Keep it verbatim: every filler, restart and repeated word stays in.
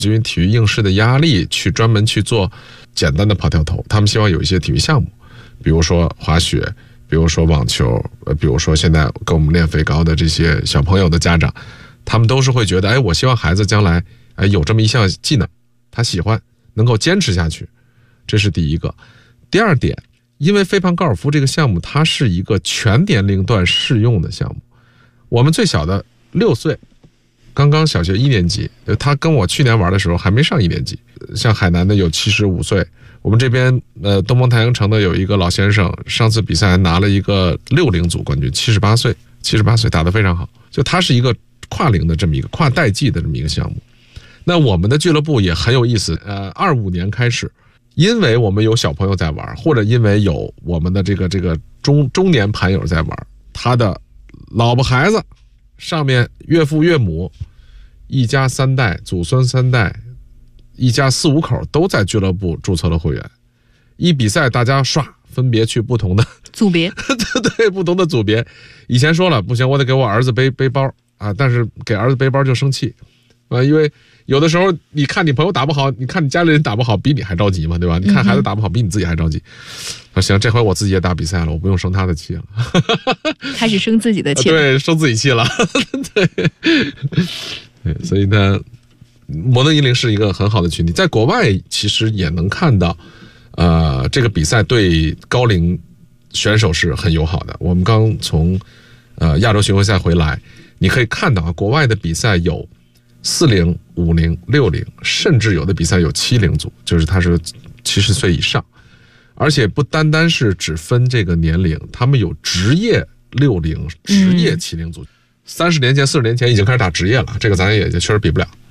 因为体育应试的压力去专门去做简单的跑跳投，他们希望有一些体育项目，比如说滑雪，比如说网球，呃，比如说现在跟我们练飞高的这些小朋友的家长，他们都是会觉得，哎，我希望孩子将来哎有这么一项技能，他喜欢，能够坚持下去，这是第一个。第二点，因为飞盘高尔夫这个项目，它是一个全年龄段适用的项目。我们最小的六岁，刚刚小学一年级，他跟我去年玩的时候还没上一年级。像海南的有七十五岁，我们这边呃东风太阳城的有一个老先生，上次比赛还拿了一个六龄组冠军，七十八岁，七十八岁打得非常好。就它是一个跨龄的这么一个跨代际的这么一个项目。那我们的俱乐部也很有意思，呃，二五年开始，因为我们有小朋友在玩，或者因为有我们的这个这个中中年盘友在玩，他的老婆孩子上面岳父岳母一家三代祖孙三代一家四五口都在俱乐部注册了会员，一比赛大家唰分别去不同的组别对对，不同的组别。以前说了不行，我得给我儿子背背包啊，但是给儿子背包就生气啊，因为有的时候你看你朋友打不好，你看你家里人打不好，比你还着急嘛，对吧？你看孩子打不好，比你自己还着急。啊，行，这回我自己也打比赛了，我不用生他的气了， 开始生自己的气了， 对，生自己气了，对，对，所以呢，摩登一零是一个很好的群体，在国外其实也能看到，呃，这个比赛对高龄选手是很友好的。我们刚从呃亚洲巡回赛回来，你可以看到啊，国外的比赛有四零、五零、六零，甚至有的比赛有七零组，就是他是七十岁以上，而且不单单是只分这个年龄，他们有职业六零、职业七零组。三十年前、四十年前已经开始打职业了，这个咱也确实比不了。